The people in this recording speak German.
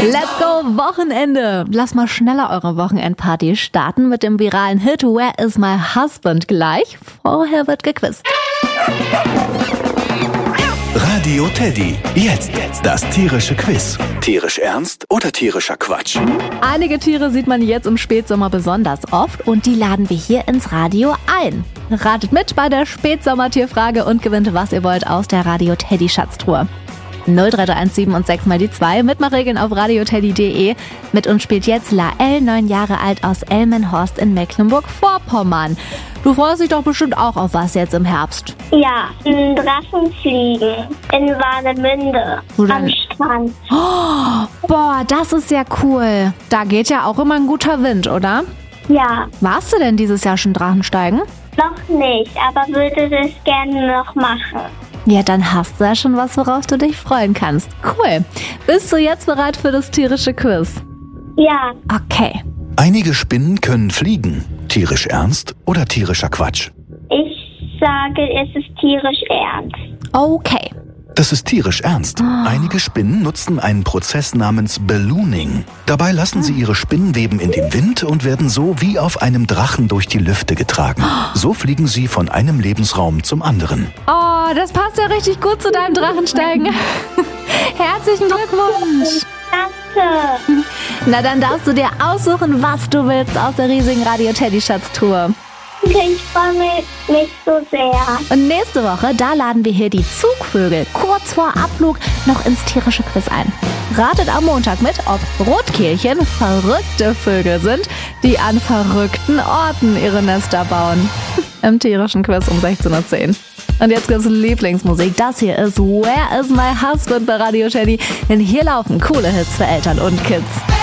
Let's go, Wochenende! Lass mal schneller eure Wochenendparty starten mit dem viralen Hit Where is my husband gleich. Vorher wird gequizt. Radio Teddy. Jetzt das tierische Quiz. Tierisch ernst oder tierischer Quatsch? Einige Tiere sieht man jetzt im Spätsommer besonders oft und die laden wir hier ins Radio ein. Ratet mit bei der Spätsommertierfrage und gewinnt, was ihr wollt, aus der Radio Teddy Schatztruhe. 03317 und 6 mal die 2. Mitmachregeln auf radioteddy.de. Mit uns spielt jetzt Lael, 9 Jahre alt, aus Elmenhorst in Mecklenburg-Vorpommern. Du freust dich doch bestimmt auch auf was jetzt im Herbst. Ja, ein Drachenfliegen in Warnemünde am Strand. Oh, boah, das ist ja cool. Da geht ja auch immer ein guter Wind, oder? Ja, Warst du denn dieses Jahr schon Drachensteigen? noch nicht, aber würde das gerne noch machen. Ja, dann hast du ja schon was, worauf du dich freuen kannst. Cool. Bist du jetzt bereit für das tierische Quiz? Ja, Okay. Einige Spinnen können fliegen. Tierisch ernst oder tierischer Quatsch? ich sage, es ist tierisch ernst. Okay. Das ist tierisch ernst. Einige Spinnen nutzen einen Prozess namens Ballooning. Dabei lassen sie ihre Spinnweben in den Wind und werden so wie auf einem Drachen durch die Lüfte getragen. So fliegen sie von einem Lebensraum zum anderen. Oh, das passt ja richtig gut zu deinem Drachensteigen. Herzlichen Glückwunsch. Danke. Na, dann darfst du dir aussuchen, was du willst aus der riesigen Radio Teddy Schatztruhe. Ich freue mich so sehr. Und nächste Woche, da laden wir hier die Zugvögel kurz vor Abflug noch ins tierische Quiz ein. Ratet am Montag mit, ob Rotkehlchen verrückte Vögel sind, die an verrückten Orten ihre Nester bauen. Im tierischen Quiz um 16:10 Uhr. Und jetzt gibt's Lieblingsmusik. Das hier ist Where is my husband bei Radio Teddy. Denn hier laufen coole Hits für Eltern und Kids.